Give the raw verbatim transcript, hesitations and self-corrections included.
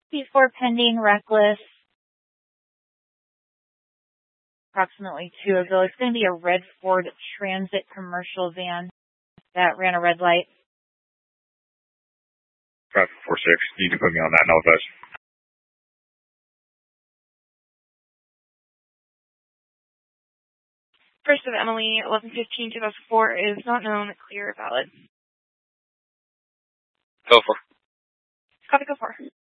Before pending reckless, approximately two ago. It's going to be a red Ford Transit commercial van that ran a red light. Traffic four six, you can put me on that Northwest. First of Emily, eleven fifteen two thousand four is not known, clear, valid. Go for. Copy, go for.